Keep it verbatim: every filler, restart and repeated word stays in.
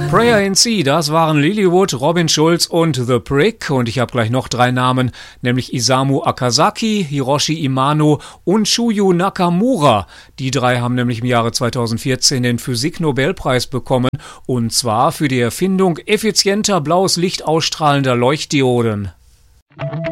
Prayer in C, das waren Lilywood, Robin Schulz und The Prick. Und ich habe gleich noch drei Namen, nämlich Isamu Akazaki, Hiroshi Imano und Shuyu Nakamura. Die drei haben nämlich im Jahre zweitausendvierzehn den Physik-Nobelpreis bekommen. Und zwar für die Erfindung effizienter blaues Licht ausstrahlender Leuchtdioden.